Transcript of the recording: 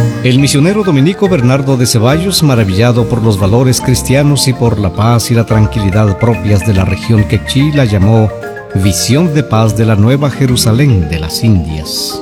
El misionero dominico Bernardo de Ceballos, maravillado por los valores cristianos y por la paz y la tranquilidad propias de la región quechí, la llamó Visión de Paz de la Nueva Jerusalén de las Indias.